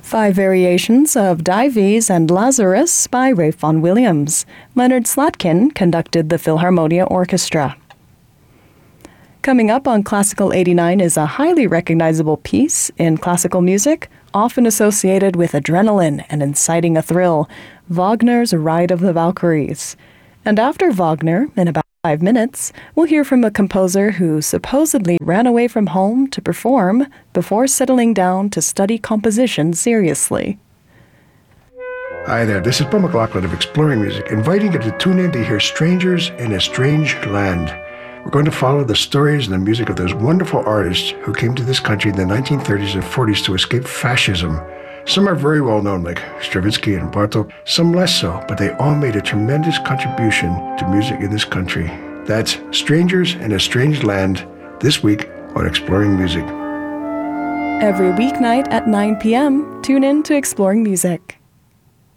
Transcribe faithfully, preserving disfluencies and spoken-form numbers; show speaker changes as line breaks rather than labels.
Five variations of Dives and Lazarus by Ralph Vaughan Williams. Leonard Slatkin conducted the Philharmonia Orchestra. Coming up on Classical eighty-nine is a highly recognizable piece in classical music, often associated with adrenaline and inciting a thrill, Wagner's Ride of the Valkyries. And after Wagner, in about five minutes, we'll hear from a composer who supposedly ran away from home to perform before settling down to study composition seriously.
Hi there, this is Paul McLaughlin of Exploring Music, inviting you to tune in to hear Strangers in a Strange Land. We're going to follow the stories and the music of those wonderful artists who came to this country in the nineteen thirties and forties to escape fascism. Some are very well known, like Stravinsky and Bartók, some less so, but they all made a tremendous contribution to music in this country. That's Strangers in a Strange Land, this week on Exploring Music.
Every weeknight at nine p.m., tune in to Exploring Music.